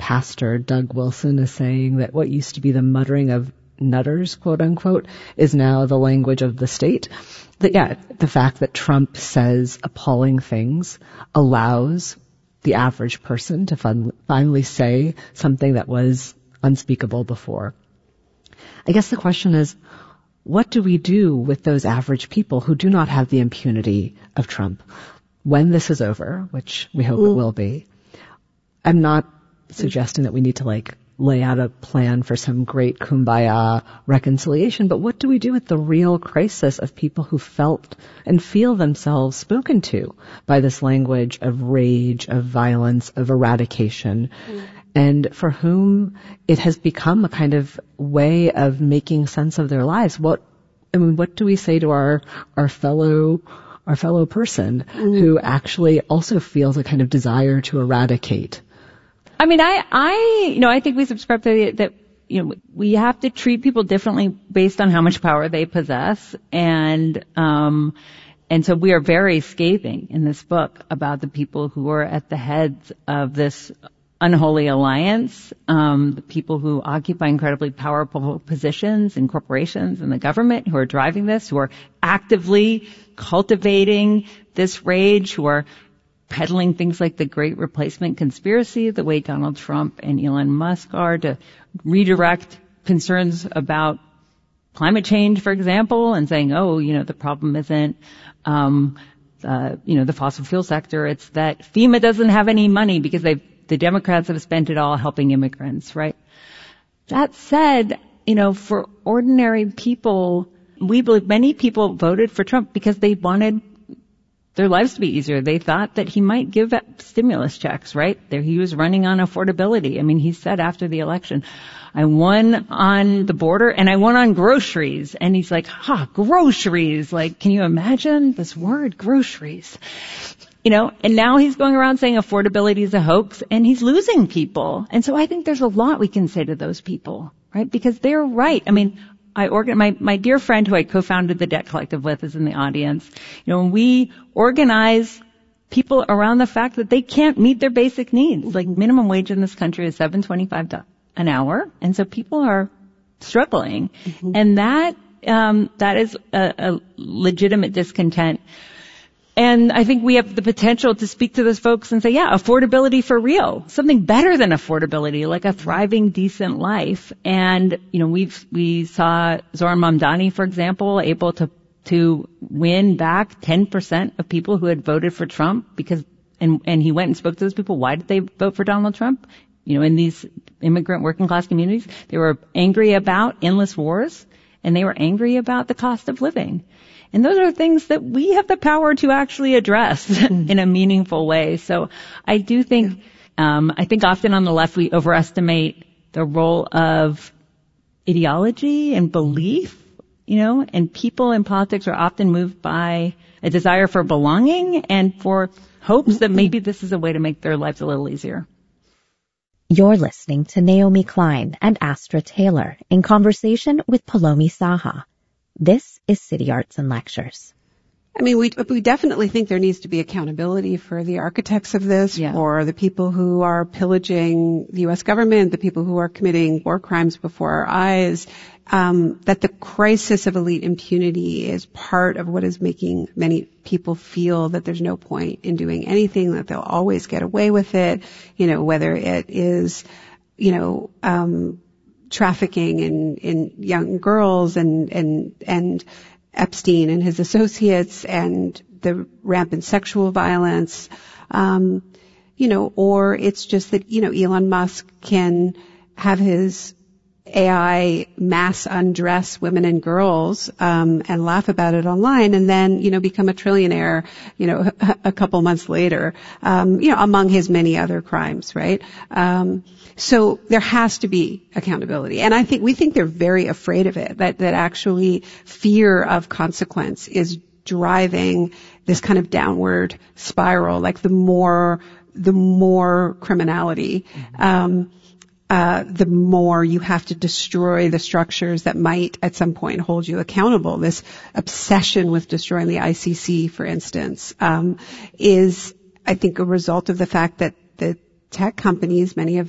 pastor Doug Wilson is saying that what used to be the muttering of nutters, quote unquote, is now the language of the state. The fact that Trump says appalling things allows the average person to finally say something that was unspeakable before. I guess the question is, what do we do with those average people who do not have the impunity of Trump when this is over, which we hope it will be? I'm not suggesting that we need to lay out a plan for some great kumbaya reconciliation, but what do we do with the real crisis of people who felt and feel themselves spoken to by this language of rage, of violence, of eradication, and for whom it has become a kind of way of making sense of their lives? What do we say to our fellow person who actually also feels a kind of desire to eradicate? I mean, I think we subscribe to that, we have to treat people differently based on how much power they possess. And so we are very scathing in this book about the people who are at the heads of this unholy alliance, the people who occupy incredibly powerful positions in corporations and the government who are driving this, who are actively cultivating this rage, who are peddling things like the Great Replacement conspiracy, the way Donald Trump and Elon Musk are, to redirect concerns about climate change, for example, and saying, the problem isn't, the fossil fuel sector. It's that FEMA doesn't have any money because the Democrats have spent it all helping immigrants, right? That said, for ordinary people, we believe many people voted for Trump because they wanted their lives to be easier. They thought that he might give stimulus checks, right? He was running on affordability. I mean, he said after the election, I won on the border and I won on groceries. And he's like, groceries. Can you imagine this word, groceries? And now he's going around saying affordability is a hoax and he's losing people. And so I think there's a lot we can say to those people, right? Because they're right. I mean, my dear friend who I co-founded the Debt Collective with is in the audience. When we organize people around the fact that they can't meet their basic needs, minimum wage in this country is $7.25 an hour. And so people are struggling. Mm-hmm. And that is a legitimate discontent. And I think we have the potential to speak to those folks and say, affordability for real, something better than affordability, like a thriving, decent life. And, we saw Zohran Mamdani, for example, able to win back 10% of people who had voted for Trump and he went and spoke to those people. Why did they vote for Donald Trump? In these immigrant working class communities, they were angry about endless wars and they were angry about the cost of living. And those are things that we have the power to actually address in a meaningful way. So I do think, I think often on the left we overestimate the role of ideology and belief, and people in politics are often moved by a desire for belonging and for hopes that maybe this is a way to make their lives a little easier. You're listening to Naomi Klein and Astra Taylor in conversation with Palomi Saha. This is City Arts and Lectures. I mean, we definitely think there needs to be accountability for the architects of this, for the people who are pillaging the U.S. government, the people who are committing war crimes before our eyes, that the crisis of elite impunity is part of what is making many people feel that there's no point in doing anything, that they'll always get away with it, whether it is, trafficking in young girls and Epstein and his associates and the rampant sexual violence, or it's just that, Elon Musk can have his AI mass undress women and girls, and laugh about it online and then, become a trillionaire, a couple months later, among his many other crimes, right? So there has to be accountability. And we think they're very afraid of it, that actually fear of consequence is driving this kind of downward spiral, the more criminality, the more you have to destroy the structures that might at some point hold you accountable. This obsession with destroying the ICC, for instance, is, I think, a result of the fact that the tech companies, many of